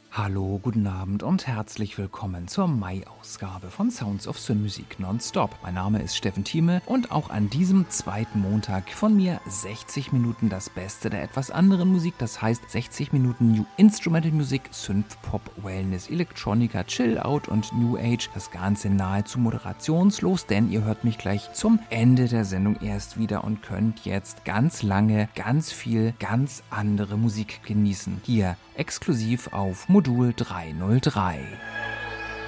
Hallo, guten Abend und herzlich willkommen zur Mai-Ausgabe von Sounds of Synmusik Nonstop. Mein Name ist Steffen Thieme und auch an diesem zweiten Montag von mir 60 Minuten das Beste der etwas anderen Musik, das heißt 60 Minuten New Instrumental Musik, Synth-Pop, Wellness, Electronica, Chill-Out und New Age. Das Ganze nahezu moderationslos, denn ihr hört mich gleich zum Ende der Sendung erst wieder und könnt jetzt ganz lange, ganz viel, ganz andere Musik genießen. Hier exklusiv auf Modul 303.